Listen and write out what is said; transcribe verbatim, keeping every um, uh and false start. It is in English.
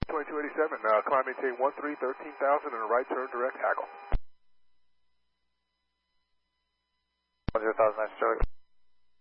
twenty-two eighty-seven, uh, climb maintain one three, thirteen thousand and a right turn direct hackle. one zero thousand, nice Charlie.